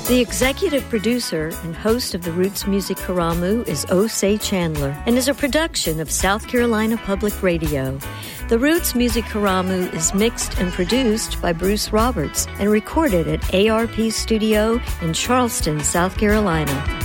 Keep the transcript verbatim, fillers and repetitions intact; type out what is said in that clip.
The executive producer and host of the Roots Music Karamu is Osei Chandler and is a production of South Carolina Public Radio. The Roots Music Karamu is mixed and produced by Bruce Roberts and recorded at A R P Studio in Charleston, South Carolina.